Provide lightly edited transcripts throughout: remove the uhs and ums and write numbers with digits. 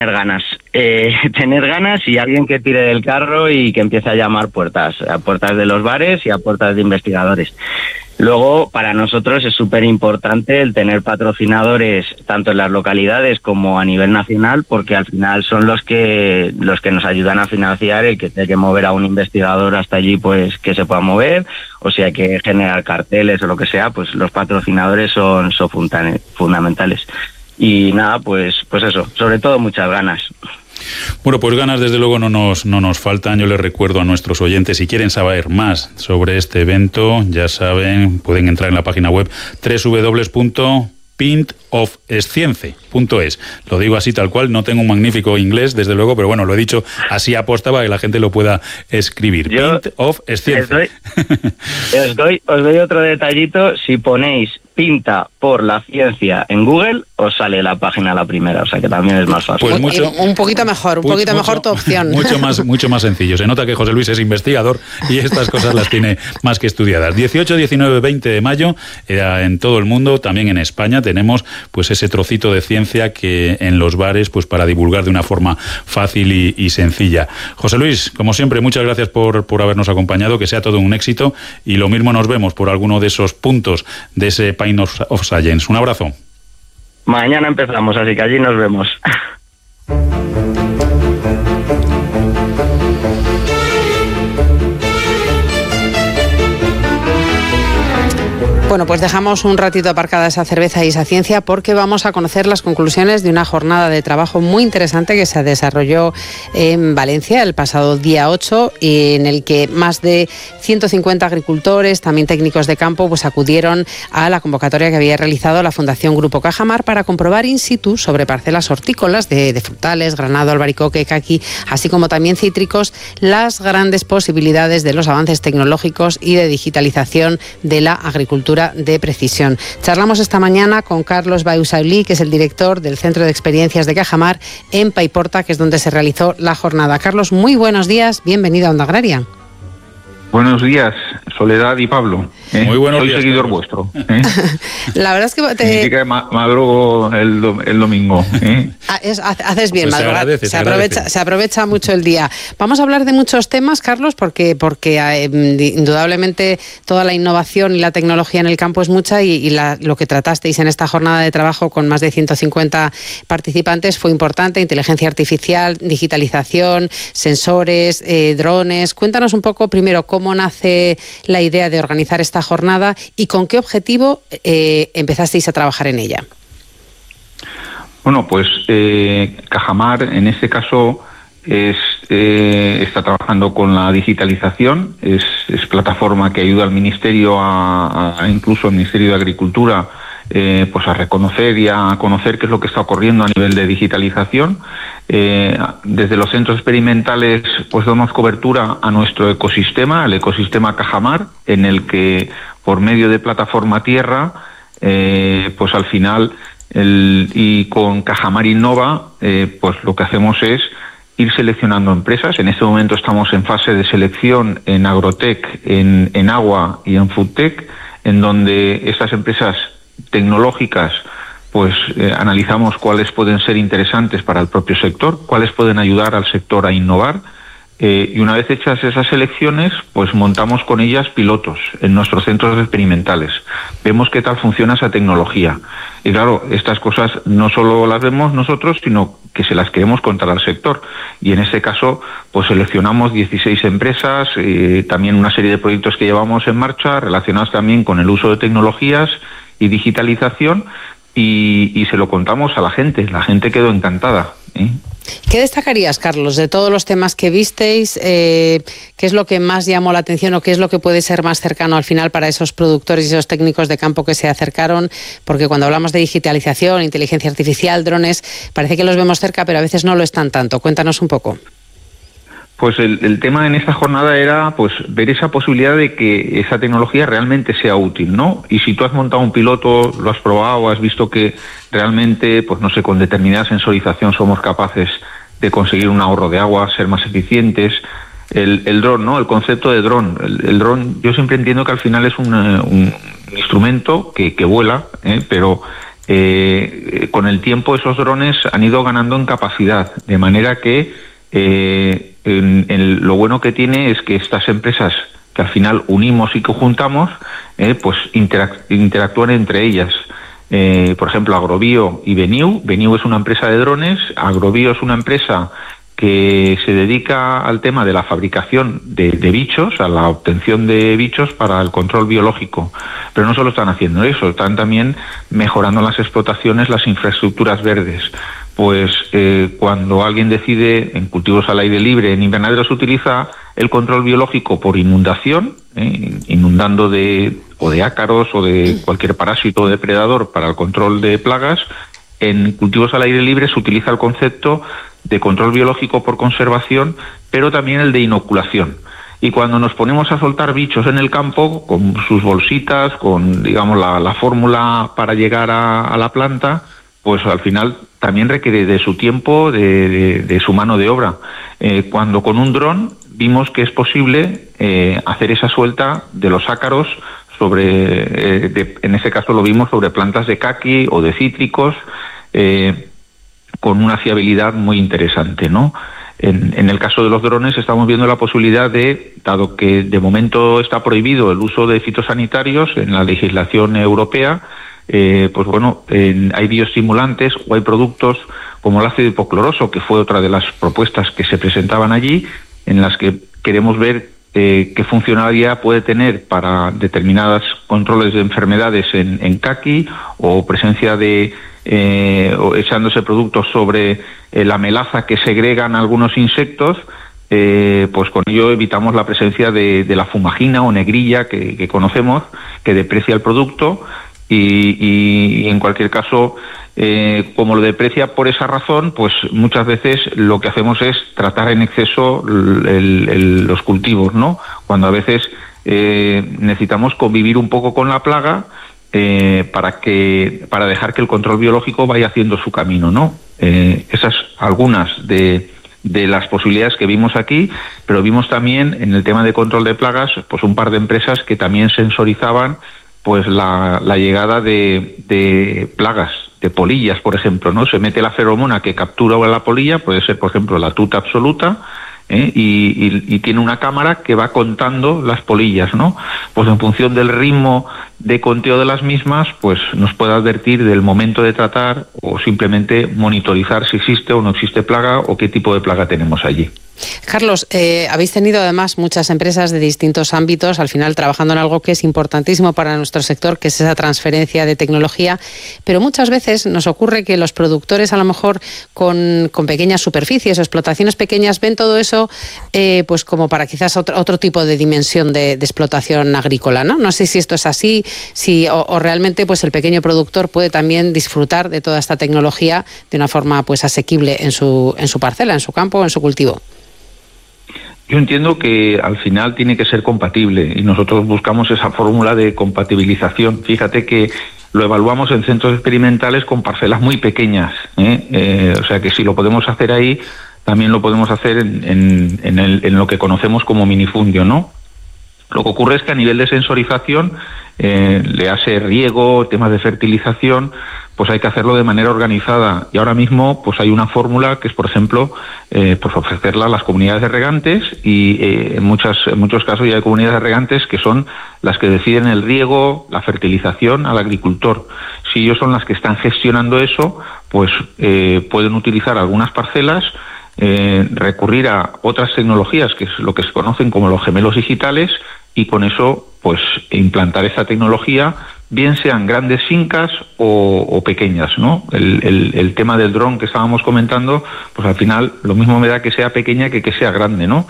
Tener ganas. Tener ganas y alguien que tire del carro y que empiece a llamar a puertas de los bares y a puertas de investigadores. Luego, para nosotros es súper importante el tener patrocinadores tanto en las localidades como a nivel nacional, porque al final son los que nos ayudan a financiar el que tenga que mover a un investigador hasta allí, pues que se pueda mover, o si hay que generar carteles o lo que sea, pues los patrocinadores son fundamentales. Y nada, pues eso, sobre todo muchas ganas. Bueno, pues ganas desde luego no nos faltan. Yo les recuerdo a nuestros oyentes, si quieren saber más sobre este evento, ya saben, pueden entrar en la página web www.pintofscience.es. Lo digo así tal cual, no tengo un magnífico inglés, desde luego, pero bueno, lo he dicho así aposta para que la gente lo pueda escribir. Pint of Science. Os doy otro detallito, si ponéis Pinta por la Ciencia en Google, os sale la página a la primera, o sea que también es más fácil. Pues un poquito mejor tu opción. Mucho más sencillo. Se nota que José Luis es investigador y estas cosas las tiene más que estudiadas. 18, 19, 20 de mayo, en todo el mundo, también en España, tenemos pues ese trocito de ciencia que en los bares, pues para divulgar de una forma fácil y sencilla. José Luis, como siempre, muchas gracias por habernos acompañado, que sea todo un éxito, y lo mismo nos vemos por alguno de esos puntos de ese Pint of Science. Un abrazo. Mañana empezamos, así que allí nos vemos. Bueno, pues dejamos un ratito aparcada esa cerveza y esa ciencia porque vamos a conocer las conclusiones de una jornada de trabajo muy interesante que se desarrolló en Valencia el pasado día 8, en el que más de 150 agricultores, también técnicos de campo, pues acudieron a la convocatoria que había realizado la Fundación Grupo Cajamar para comprobar in situ sobre parcelas hortícolas de frutales, granado, albaricoque, caqui, así como también cítricos, las grandes posibilidades de los avances tecnológicos y de digitalización de la agricultura de precisión. Charlamos esta mañana con Carlos Bausaulí, que es el director del Centro de Experiencias de Cajamar en Paiporta, que es donde se realizó la jornada. Carlos, muy buenos días, bienvenido a Onda Agraria. Buenos días, Soledad y Pablo. Muy buenos días. Soy seguidor vuestro. La verdad es que significa que madrugo el domingo. Haces bien, pues madrugar. Se aprovecha mucho el día. Vamos a hablar de muchos temas, Carlos, porque indudablemente toda la innovación y la tecnología en el campo es mucha y lo que tratasteis en esta jornada de trabajo con más de 150 participantes fue importante: inteligencia artificial, digitalización, sensores, drones. Cuéntanos un poco primero cómo nace la idea de organizar esta jornada y con qué objetivo empezasteis a trabajar en ella. Bueno, pues Cajamar en este caso está trabajando con la digitalización, es plataforma que ayuda al Ministerio, incluso al Ministerio de Agricultura, pues a reconocer y a conocer qué es lo que está ocurriendo a nivel de digitalización. Desde los centros experimentales pues damos cobertura a nuestro ecosistema, al ecosistema Cajamar, en el que por medio de Plataforma Tierra, pues al final y con Cajamar Innova, pues lo que hacemos es ir seleccionando empresas. En este momento estamos en fase de selección en Agrotech, en Agua y en Foodtech, en donde estas empresas tecnológicas pues analizamos cuáles pueden ser interesantes para el propio sector, cuáles pueden ayudar al sector a innovar, y una vez hechas esas selecciones pues montamos con ellas pilotos en nuestros centros experimentales, vemos qué tal funciona esa tecnología, y claro, estas cosas no solo las vemos nosotros, sino que se las queremos contar al sector, y en este caso pues seleccionamos 16 empresas, también una serie de proyectos que llevamos en marcha relacionados también con el uso de tecnologías y digitalización, y se lo contamos a la gente quedó encantada. ¿Qué destacarías, Carlos, de todos los temas que visteis? ¿Qué es lo que más llamó la atención o qué es lo que puede ser más cercano al final para esos productores y esos técnicos de campo que se acercaron? Porque cuando hablamos de digitalización, inteligencia artificial, drones, parece que los vemos cerca, pero a veces no lo están tanto. Cuéntanos un poco. Pues el tema en esta jornada era pues ver esa posibilidad de que esa tecnología realmente sea útil, ¿no? Y si tú has montado un piloto, lo has probado, has visto que realmente, pues no sé, con determinada sensorización somos capaces de conseguir un ahorro de agua, ser más eficientes. El dron, ¿no? El concepto de dron. El dron, yo siempre entiendo que al final es un instrumento que vuela, pero con el tiempo esos drones han ido ganando en capacidad, de manera que lo bueno que tiene es que estas empresas que al final unimos y que juntamos, pues interactúan entre ellas. Por ejemplo, Agrobio y Beniu. Beniu es una empresa de drones, Agrobio es una empresa que se dedica al tema de la fabricación de bichos, a la obtención de bichos para el control biológico. Pero no solo están haciendo eso, están también mejorando las explotaciones, las infraestructuras verdes. Pues cuando alguien decide en cultivos al aire libre, en invernaderos, utiliza el control biológico por inundación, inundando de ácaros o de cualquier parásito o depredador para el control de plagas. En cultivos al aire libre se utiliza el concepto de control biológico por conservación, pero también el de inoculación. Y cuando nos ponemos a soltar bichos en el campo, con sus bolsitas, con, digamos, la fórmula para llegar a la planta, pues al final también requiere de su tiempo, de su mano de obra. Cuando con un dron vimos que es posible hacer esa suelta de los ácaros en ese caso lo vimos sobre plantas de caqui o de cítricos, con una fiabilidad muy interesante, ¿no? En el caso de los drones estamos viendo la posibilidad dado que de momento está prohibido el uso de fitosanitarios en la legislación europea, pues bueno, hay bioestimulantes o hay productos como el ácido hipocloroso, que fue otra de las propuestas que se presentaban allí, en las que queremos ver qué funcionalidad puede tener para determinados controles de enfermedades en caqui, o presencia o echándose productos sobre la melaza que segregan algunos insectos. Pues con ello evitamos la presencia de la fumagina o negrilla que conocemos, que deprecia el producto, y en cualquier caso, como lo deprecia por esa razón, pues muchas veces lo que hacemos es tratar en exceso los cultivos, ¿no? Cuando a veces necesitamos convivir un poco con la plaga para dejar que el control biológico vaya haciendo su camino, ¿no? Esas algunas de las posibilidades que vimos aquí, pero vimos también en el tema de control de plagas, pues un par de empresas que también sensorizaban pues la llegada de plagas, de polillas, por ejemplo, ¿no? Se mete la feromona que captura la polilla, puede ser, por ejemplo, la tuta absoluta, y tiene una cámara que va contando las polillas, ¿no? Pues en función del ritmo de conteo de las mismas, pues nos puede advertir del momento de tratar, o simplemente monitorizar si existe o no existe plaga, o qué tipo de plaga tenemos allí. Carlos, habéis tenido además muchas empresas de distintos ámbitos, al final trabajando en algo que es importantísimo para nuestro sector, que es esa transferencia de tecnología, pero muchas veces nos ocurre que los productores, a lo mejor con pequeñas superficies o explotaciones pequeñas, ven todo eso pues como para quizás otro tipo de dimensión de explotación agrícola, ¿no? No sé si esto es así, o realmente pues el pequeño productor puede también disfrutar de toda esta tecnología de una forma pues asequible en su parcela, en su campo o en su cultivo. Yo entiendo que al final tiene que ser compatible, y nosotros buscamos esa fórmula de compatibilización. Fíjate que lo evaluamos en centros experimentales con parcelas muy pequeñas, o sea que si lo podemos hacer ahí, también lo podemos hacer en lo que conocemos como minifundio, ¿no? Lo que ocurre es que a nivel de sensorización, le hace riego, temas de fertilización, pues hay que hacerlo de manera organizada. Y ahora mismo pues hay una fórmula que es, por ejemplo, pues ofrecerla a las comunidades de regantes, y en muchos casos ya hay comunidades de regantes que son las que deciden el riego, la fertilización al agricultor. Si ellos son las que están gestionando eso, pues pueden utilizar algunas parcelas, recurrir a otras tecnologías, que es lo que se conocen como los gemelos digitales, y con eso pues implantar esa tecnología, bien sean grandes fincas o pequeñas, ¿no? El tema del dron que estábamos comentando, pues al final lo mismo me da que sea pequeña que sea grande, ¿no?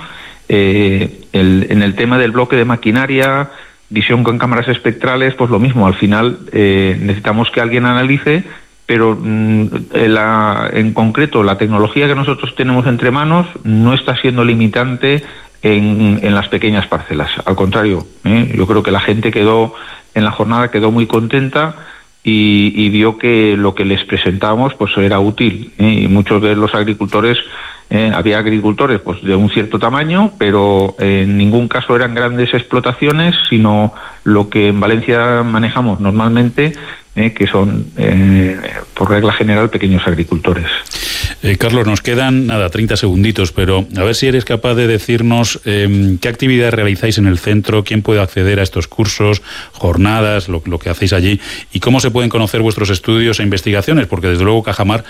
En el tema del bloque de maquinaria, visión con cámaras espectrales, pues lo mismo, al final necesitamos que alguien analice, pero en concreto la tecnología que nosotros tenemos entre manos no está siendo limitante en las pequeñas parcelas. Al contrario, yo creo que la gente en la jornada quedó muy contenta y vio que lo que les presentábamos pues era útil, y muchos de los agricultores, había agricultores pues de un cierto tamaño, pero en ningún caso eran grandes explotaciones, sino lo que en Valencia manejamos normalmente, que son, por regla general, pequeños agricultores. Carlos, nos quedan 30 segunditos, pero a ver si eres capaz de decirnos qué actividades realizáis en el centro, quién puede acceder a estos cursos, jornadas, lo que hacéis allí, y cómo se pueden conocer vuestros estudios e investigaciones, porque desde luego Cajamar